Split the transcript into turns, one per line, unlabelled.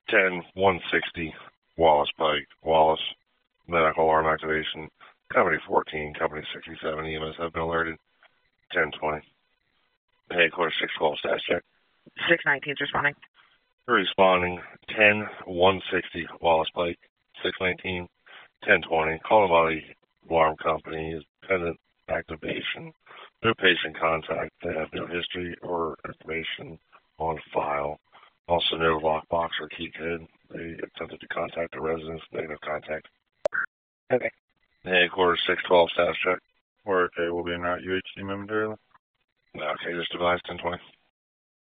10-160 Wallace Pike. Wallace, medical alarm activation. Company 14, Company 67, EMS have been alerted. 10-20. Headquarters 612, status check.
619 is responding.
Responding 10-160 Wallace Pike. 619, 10-20. Calling by the alarm company is pendant activation. No patient contact. They have no history or information on file. Also, no lockbox or key code. They attempted to contact the residents. Negative contact.
Okay.
Headquarters 612, status check.
Okay, we'll be in route UHC momentarily.
Okay, just advised 10-20.